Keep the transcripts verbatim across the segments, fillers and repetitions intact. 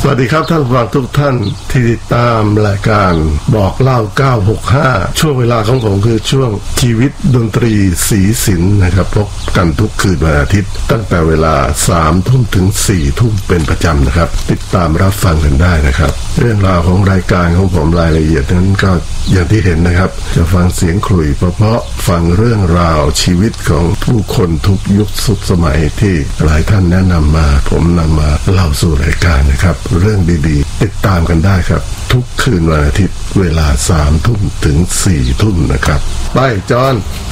สวัสดีครับท่านผู้ฟังทุกท่านที่ติดตามรายการบอกเล่าเก้าหกห้าช่วงเวลาของผมคือช่วงชีวิตดนตรีสีสินนะครับพบกันทุกคืนวันอาทิตย์ตั้งแต่เวลาสามทุ่มถึงสี่ทุ่มเป็นประจำนะครับติดตามรับฟังกันได้นะครับเรื่องราวของรายการของผมรายละเอียดนั้นก็อย่างที่เห็นนะครับจะฟังเสียงขลุ่ยเพราะๆฟังเรื่องราวชีวิตของผู้คนทุกยุคสุขสมัยที่หลายท่านแนะนำมาผมนำมาเล่าสู่รายการนะครับเรื่องดีๆติดตามกันได้ครับทุกคืนวันอาทิตย์เวลาสามทุ่มถึงสี่ทุ่มนะครับไปจอน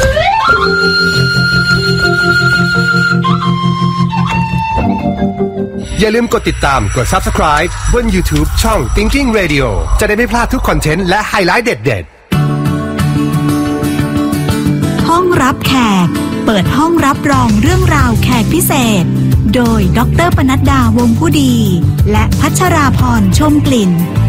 อย่าลืมกดติดตามกด Subscribe บน YouTube ช่อง Thinking Radio จะได้ไม่พลาดทุกคอนเทนต์และไฮไลท์เด็ดๆห้องรับแขกเปิดห้องรับรองเรื่องราวแขกพิเศษโดยดร.ปนัดดาวงผู้ดีและพัชราพรชมกลิ่น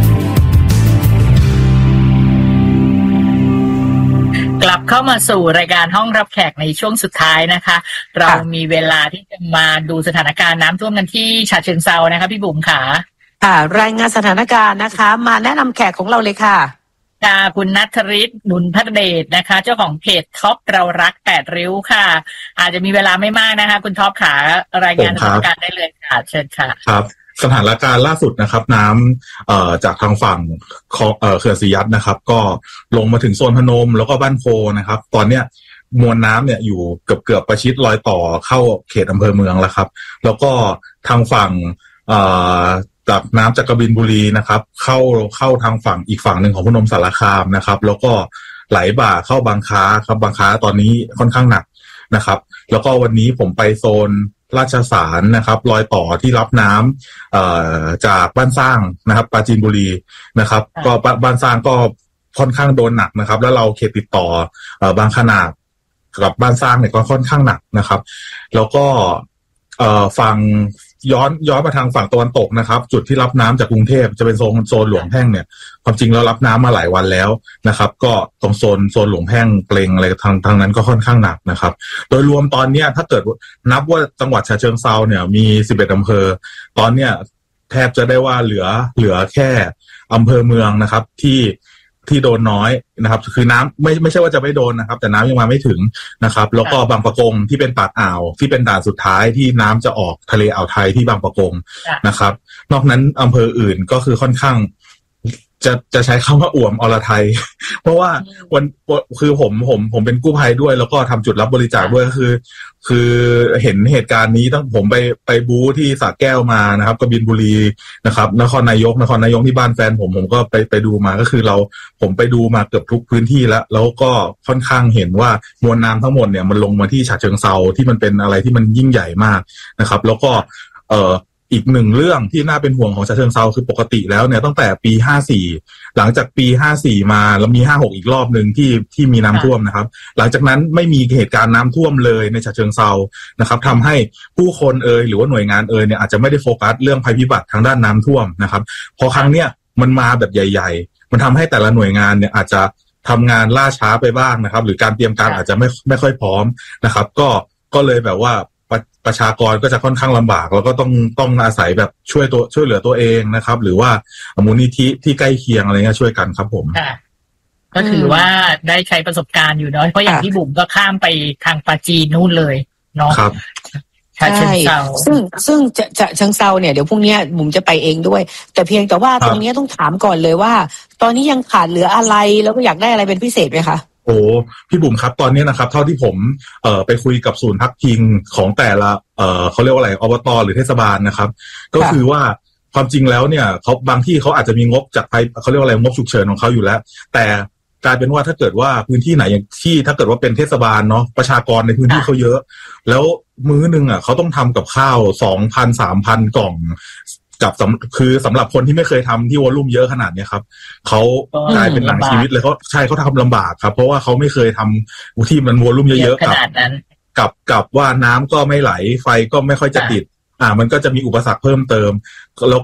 กลับเข้ามาสู่รายการห้องรับแขกในช่วงสุดท้ายนะคะเรามีเวลาที่จะมาดูสถานการณ์น้ำท่วมกันที่ฉะเชิงเทรานะคะพี่บุ๋มค่ะค่ะรายงานสถานการณ์นะคะมาแนะนำแขกของเราเลยค่ะค่ะคุณณัฐฤทธิ์ หนุนพัฒเดชนะคะเจ้าของเพจท็อปเรารักแปดริ้วค่ะอาจจะมีเวลาไม่มากนะคะคุณท็อปขารายงานสถานการณ์ได้เลยค่ะเชิญค่ะครับสถานการณ์ล่าสุดนะครับน้ำเอ่อจากทางฝั่งเอ่อเขื่อนศรียัดนะครับก็ลงมาถึงโซนพนมแล้วก็บ้านโพนะครับตอนเนี้ยมวลน้ำเนี่ยอยู่เกือบเกือบประชิดรอยต่อเข้าเขตอำเภอเมืองแล้วครับแล้วก็ทางฝั่งเอ่อจากน้ำจากกบินบุรีนะครับเข้าเข้าทางฝั่งอีกฝั่งหนึ่งของพนมสารคามนะครับแล้วก็ไหลบ่าเข้าบางค้าครับบางค้าตอนนี้ค่อนข้างหนักนะครับแล้วก็วันนี้ผมไปโซนราชสารนะครับรอยต่อที่รับน้ำเอ่อจากบ้านสร้างนะครับปราจีนบุรีนะครับก็บ้านสร้างก็ค่อนข้างโดนหนักนะครับแล้วเราเขตติดต่อเอ่อบางขนาดกับบ้านสร้างเนี่ยก็ค่อนข้างหนักนะครับแล้วก็เอ่อฝั่งย้อนย้อนมาทางฝั่งตะวันตกนะครับจุดที่รับน้ำจากกรุงเทพจะเป็นโซนโซนหลวงแพ่งเนี่ยความจริงแล้วรับน้ำมาหลายวันแล้วนะครับก็ตรงโซนโซนหลวงแพ่งเปลงอะไรทางทางนั้นก็ค่อนข้างหนักนะครับโดยรวมตอนเนี้ยถ้าเกิดนับว่าจังหวัดฉะเชิงเทราเนี่ยมีสิบเอ็ดอำเภอตอนเนี้ยแทบจะได้ว่าเหลือเหลือแค่อำเภอเมืองนะครับที่ที่โดนน้อยนะครับคือน้ำไม่ไม่ใช่ว่าจะไม่โดนนะครับแต่น้ำยังมาไม่ถึงนะครับแล้วก็บางปะกงที่เป็นปากอ่าวที่เป็นด่านสุดท้ายที่น้ำจะออกทะเลอ่าวไทยที่บางปะกงนะครับนอกนั้นอำเภออื่นก็คือค่อนข้างจะจะใช้คำว่าอ่วมอรไทยเพราะว่าวันคือผมผมผมเป็นกู้ภัยด้วยแล้วก็ทำจุดรับบริจาคด้วยก็คือคือเห็นเหตุการณ์นี้ตั้งผมไปไปบู๊ที่สระแก้วมานะครับกบินบุรีนะครับนครนายกนครนายกที่บ้านแฟนผมผมก็ไปไปดูมาก็คือเราผมไปดูมาเกือบทุกพื้นที่แล้วแล้วก็ค่อนข้างเห็นว่ามวลน้ำทั้งหมดเนี่ยมันลงมาที่ฉะเชิงเทราที่มันเป็นอะไรที่มันยิ่งใหญ่มากนะครับแล้วก็เอ่ออีกหนึ่งเรื่องที่น่าเป็นห่วงของฉะเชิงเทราคือปกติแล้วเนี่ยตั้งแต่ปีห้าสี่หลังจากปีห้าสี่มาแล้วมีห้าหกอีกรอบนึงที่ที่มีน้ำท่วมนะครับหลังจากนั้นไม่มีเหตุการณ์น้ำท่วมเลยในฉะเชิงเทรานะครับทำให้ผู้คนเอ่ยหรือว่าหน่วยงานเอ่ยเนี่ยอาจจะไม่ได้โฟกัสเรื่องภัยพิบัติทางด้านน้ำท่วมนะครับพอครั้งเนี้ยมันมาแบบใหญ่ๆมันทำให้แต่ละหน่วยงานเนี่ยอาจจะทำงานล่าช้าไปบ้างนะครับหรือการเตรียมการอาจจะไม่ไม่ค่อยพร้อมนะครับก็ก็เลยแบบว่าประชากรก็จะค่อนข้างลำบากแล้วก็ต้องต้องอาศัยแบบช่วยตัวช่วยเหลือตัวเองนะครับหรือว่ามูลนิธิที่ใกล้เคียงอะไรเงี้ยช่วยกันครับผมก็ถือว่าได้ใช้ประสบการณ์อยู่เนาะเพราะอย่างที่บุ๋มก็ข้ามไปทางปาจีนนู่นเลยเนาะครับใช่ซึ่งซึ่งจะจะเชิงเซาเนี่ยเดี๋ยวพรุ่งนี้บุ๋มจะไปเองด้วยแต่เพียงแต่ว่าตรงนี้ต้องถามก่อนเลยว่าตอนนี้ยังขาดเหลืออะไรแล้วก็อยากได้อะไรเป็นพิเศษไหมคะโอ้พี่บุ๋มครับตอนนี้นะครับเท่าที่ผมเอ่อไปคุยกับศูนย์พักพิงของแต่ละเอ่อเขาเรียกว่าอะไรอบต.หรือเทศบาลนะครับก็คือว่าความจริงแล้วเนี่ยเขาบางที่เขาอาจจะมีงบจากไปเขาเรียกว่าอะไรงบฉุกเฉินของเขาอยู่แล้วแต่กลายเป็นว่าถ้าเกิดว่าพื้นที่ไหนอย่างที่ถ้าเกิดว่าเป็นเทศบาลเนาะประชากรในพื้นที่เขาเยอะแล้วมื้อนึงอ่ะเขาต้องทำกับข้าว สองพัน สามพัน กล่องกับคือสำหรับคนที่ไม่เคยทำที่วอลลุ่มเยอะขนาดนี้ครับเขากลายเป็นหนังชีวิตเลยเขาใช่เขาทำลำบากครับเพราะว่าเขาไม่เคยทำที่มันวอลลุ่มเยอะๆกับกับกับว่าน้ำก็ไม่ไหลไฟก็ไม่ค่อยจะติดอ่ามันก็จะมีอุปสรรคเพิ่มเติมแล้วก็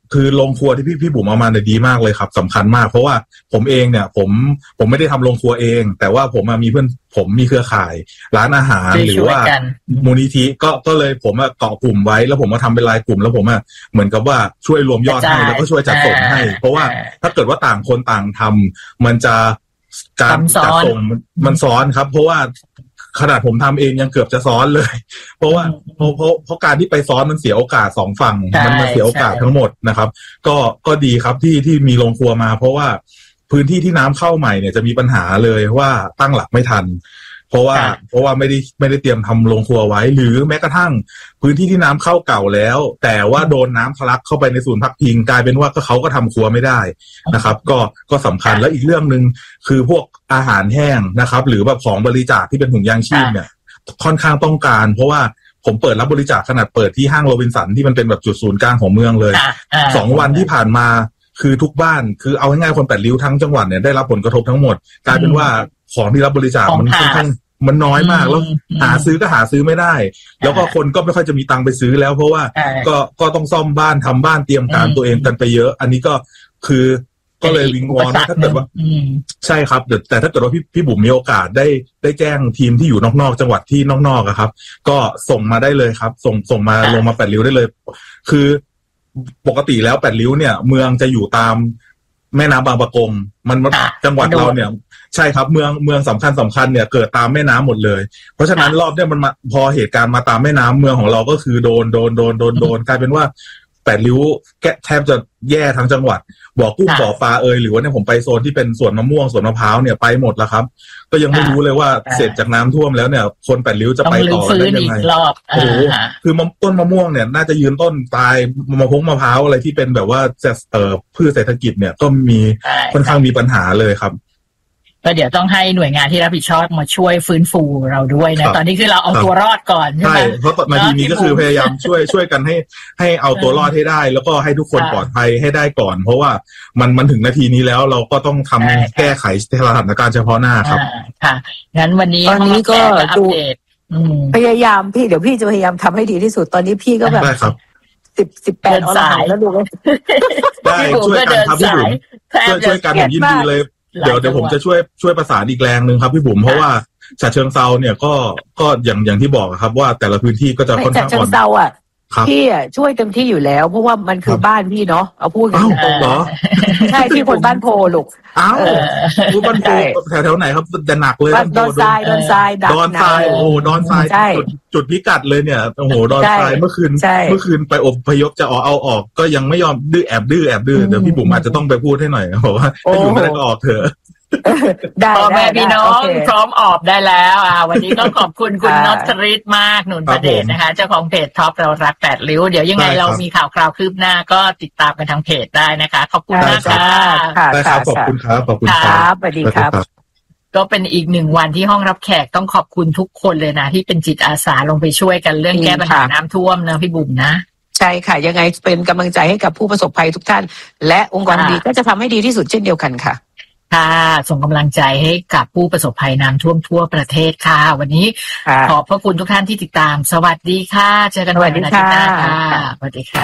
คือโรงครัวที่พี่พี่บุ๋มเอามาเนี่ยดีมากเลยครับสำคัญมากเพราะว่าผมเองเนี่ยผมผมไม่ได้ทำโรงครัวเองแต่ว่าผมมีเพื่อนผมมีเครือข่ายร้านอาหารหรือว่ามูลนิธิก็ก็เลยผมเกาะกลุ่มไว้แล้วผมมาทำเป็นรายกลุ่มแล้วผมเหมือนกับว่าช่วยรวมยอดให้แล้วก็ช่วยจัดส่งให้เพราะว่าถ้าเกิดว่าต่างคนต่างทำมันจะการจัดส่งมันซ้อนครับเพราะว่าขนาดผมทำเองยังเกือบจะซ้อนเลยเพราะว่าเพราะเพราะเพราะการที่ไปซ้อนมันเสียโอกาสสองฝั่งมันมาเสียโอกาสทั้งหมดนะครับก็ก็ดีครับที่ที่มีโรงครัวมาเพราะว่าพื้นที่ที่น้ำเข้าใหม่เนี่ยจะมีปัญหาเลยว่าตั้งหลักไม่ทันเพราะว่าเพราะว่าไม่ได้ไม่ได้เตรียมทำโรงครัวไว้หรือแม้กระทั่งพื้นที่ที่น้ำเข้าเก่าแล้วแต่ว่าโดนน้ำทะลักเข้าไปในศูนย์พักพิงกลายเป็นว่าก็เขาก็ทำครัวไม่ได้นะครับก็ก็สำคัญแล้วอีกเรื่องนึงคือพวกอาหารแห้งนะครับหรือแบบของบริจาคที่เป็นถุงยางชีพเนี่ยค่อนข้างต้องการเพราะว่าผมเปิดรับบริจาคขนาดเปิดที่ห้างโรบินสันที่มันเป็นแบบจุดศูนย์กลางของเมืองเลยสองวันที่ผ่านมาคือทุกบ้านคือเอาง่ายๆคนแปดริ้วทั้งจังหวัดเนี่ยได้รับผลกระทบทั้งหมดกลายเป็นว่าของที่รับบริจาคมันค่อนข้างมันน้อยมากแล้วหาซื้อก็หาซื้อไม่ได้แล้วก็คนก็ไม่ค่อยจะมีตังค์ไปซื้อแล้วเพราะว่าก็ก็ต้องซ่อมบ้านทำบ้านเตรียมการตัวเองกันไปเยอะอันนี้ก็คือก็เลยวิงวอนถ้าเกิดว่าใช่ครับแต่ถ้าเกิดว่าพี่พี่บุ๋มมีโอกาสได้ได้แจ้งทีมที่อยู่นอกๆจังหวัดที่นอกๆอะครับก็ส่งมาได้เลยครับส่งส่งมาลงมาแปดริ้วได้เลยคือปกติแล้วแปดริ้วเนี่ยเมืองจะอยู่ตามแม่น้ำบางปะกงมันจังหวัดเราเนี่ยใช่ครับเมืองเมืองสำคัญสำคัญเนี่ยเกิดตามแม่น้ำหมดเลยเพราะฉะนั้นรอบเนี่ยมันมาพอเหตุการณ์มาตามแม่น้ำเมืองของเราก็คือโดนโดนโดนโดนโดนกลายเป็นว่าแปดริ้วแกแทบจะแย่ทั้งจังหวัดบ่อกุ้งบ่อปลาเอยหรือว่าเนี่ยผมไปโซนที่เป็นสวนมะม่วงสวนมะพร้าวเนี่ยไปหมดแล้วครับก็ยังไม่รู้เลยว่าเสร็จจากน้ำท่วมแล้วเนี่ยคนแปดริ้วจะไปต่อได้ยังไงโอ้โหคือต้นมะม่วงเนี่ยน่าจะยืนต้นตายมะพร้าวมะพร้าวอะไรที่เป็นแบบว่าเอ่อพืชเศรษฐกิจเนี่ยก็มีค่อนข้างมีปัญหาเลยครับก็เดี๋ยวต้องให้หน่วยงานที่รับผิดชอบมาช่วยฟื้นฟูเราด้วยนะตอนนี้คือเราเอาตัวรอดก่อนใช่ไหมเพราะนาทีนี้ก็คือพยายามช่วยช่วยกันให้ให้เอาตัวรอดให้ได้แล้วก็ให้ทุกคนปลอดภัยให้ได้ก่อนเพราะว่ามันมันถึงนาทีนี้แล้วเราก็ต้องทำแก้ไขสถานการณ์เฉพาะหน้าครับค่ะงั้นวันนี้ตอนนี้ก็ดูพยายามพี่เดี๋ยวพี่จะพยายามทำให้ดีที่สุดตอนนี้พี่ก็แบบสิบสิบแปดออนไลน์แล้วดูได้ช่วยกันครับพี่บุ๋มช่วยช่วยกันผมยินดีเลยเดี๋ยวเดี๋ยวผมจะช่วยช่วยประสานอีกแรงนึงครับพี่บุ๋มเพราะว่าฉะเชิงเซาเนี่ยก็ก็อย่างอย่างที่บอกครับว่าแต่ละพื้นที่ก็จะค่อนข้างอ่อนฉะเชิงเซาอ่ะพี่อ่ะช่วยเต็มที่อยู่แล้วเพราะว่ามันคือบ้านพี่เนาะเอาพูดกันตรงๆเหรอใช่พี่คนบ้านโพลูกอ้าวพูดบ้านโพแถวแถวไหนครับจะหนักเลยดอนทรายดอนทรายดอนทรายโอ้ดอนทรายจุดจุดพิกัดเลยเนี่ยโอ้โหดอนทรายเมื่อคืนเมื่อคืนไปอพยพจะเอาเอาออกก็ยังไม่ยอมดื้อแอบดื้อแอบดื้อเดี๋ยวพี่บุ๋มอาจจะต้องไปพูดให้หน่อยบอกว่าถ้าอยู่ไม่ได้ก็ออกเถอะพ่อแม่พี่น้องพร้อมออกได้แล้วอ่าวันนี้ก็ขอบคุณคุณณัฐฤทธิ์มากหนุนประเดชนะคะเจ้าของเพจท็อปเรารักแปดริ้วเดี๋ยวยังไงเรามีข่าวคราวคืบหน้าก็ติดตามกันทางเพจได้นะคะขอบคุณมากค่ะได้ครับขอบคุณครับขอบคุณครับสวัสดีครับก็เป็นอีกหนึ่งวันที่ห้องรับแขกต้องขอบคุณทุกคนเลยนะที่เป็นจิตอาสาลงไปช่วยกันเรื่องแก้ปัญหาน้ำท่วมนะพี่บุ๋มนะใช่ค่ะยังไงเป็นกำลังใจให้กับผู้ประสบภัยทุกท่านและองค์กรดีก็จะทำให้ดีที่สุดเช่นเดียวกันค่ะค่ะส่งกำลังใจให้กับผู้ประสบภัยน้ำท่วมทั่วประเทศค่ะวันนี้ขอบพระคุณทุกท่านที่ติดตามสวัสดีค่ะเจอกันวันอาทิตย์หน้าค่ะสวัสดีค่ะ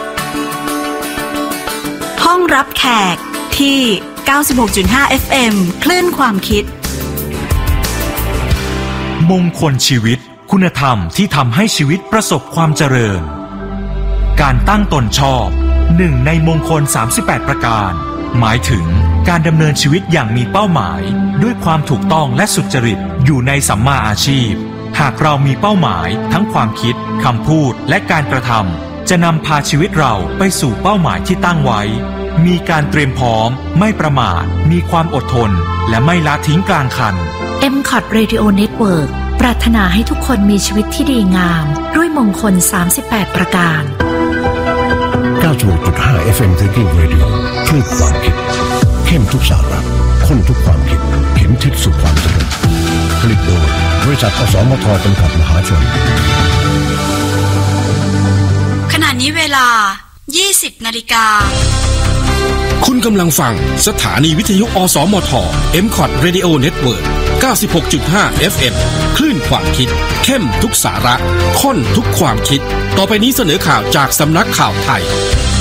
ห้องรับแขกที่ เก้าสิบหกจุดห้า เอฟ เอ็ม คลื่นความคิดมงคลชีวิตคุณธรรมที่ทำให้ชีวิตประสบความเจริญการตั้งตนชอบหนึ่งในมงคลสามสิบแปดประการหมายถึงการดำเนินชีวิตอย่างมีเป้าหมายด้วยความถูกต้องและสุจริตอยู่ในสัมมาอาชีพหากเรามีเป้าหมายทั้งความคิดคำพูดและการกระทำจะนำพาชีวิตเราไปสู่เป้าหมายที่ตั้งไว้มีการเตรียมพร้อมไม่ประมาทมีความอดทนและไม่ละทิ้งกลางคันเอ็ม คอท Radio Network ปรารถนาให้ทุกคนมีชีวิตที่ดีงามด้วยมงคลสามสิบแปดประการเก้าสิบหกจุดห้า เอฟ เอ็ม Thinking Radio คลื่นความคิดเข้มทุกสาระข้นทุกความคิดเข็มทิศสู่ความสำเร็จผลิตโดยบริษัทอสมทจำกัดมหาชนขณะนี้เวลา ยี่สิบนาฬิกาคุณกำลังฟังสถานีวิทยุอสมท เอ็ม คอท Radio Network เก้าสิบหกจุดห้า เอฟ เอ็ม คลื่นความคิดเข้มทุกสาระข้นทุกความคิดต่อไปนี้เสนอข่าวจากสำนักข่าวไทย